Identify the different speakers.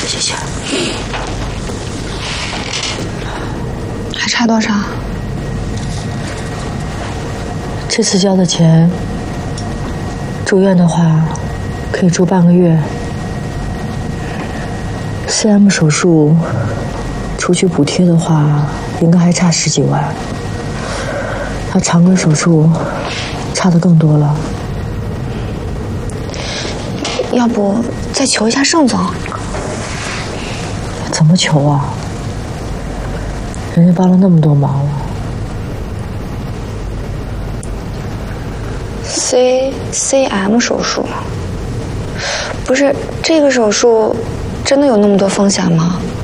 Speaker 1: 谢谢。还差多少？
Speaker 2: 这次交的钱，住院的话可以住半个月。CM 手术，除去补贴的话，应该还差10几万。他常规手术差的更多了。
Speaker 1: 要不再求一下盛总？
Speaker 2: 怎么求啊？人家帮了那么多忙了。
Speaker 1: CM 手术，不是这个手术真的有那么多风险吗？